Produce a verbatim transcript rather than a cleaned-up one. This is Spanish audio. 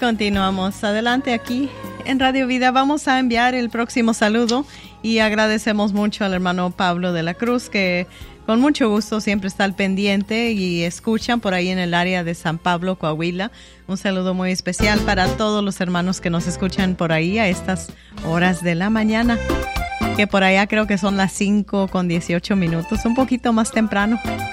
Continuamos adelante aquí en Radio Vida. Vamos a enviar el próximo saludo y agradecemos mucho al hermano Pablo de la Cruz, que con mucho gusto siempre está al pendiente y escuchan por ahí en el área de San Pablo, Coahuila. Un saludo muy especial para todos los hermanos que nos escuchan por ahí a estas horas de la mañana, que por allá creo que son las cinco con dieciocho minutos, un poquito más temprano.